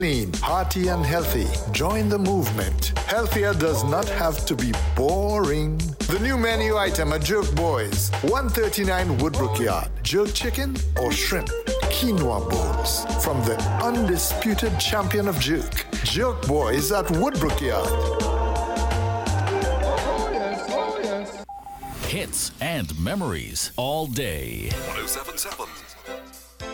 Clean, hearty and healthy. Join the movement. Healthier does not have to be boring. The new menu item at Jerk Boys. 139 Woodbrook Yard. Jerk chicken or shrimp. Quinoa bowls. From the undisputed champion of jerk. Jerk Boys at Woodbrook Yard. Hits and memories all day. 1077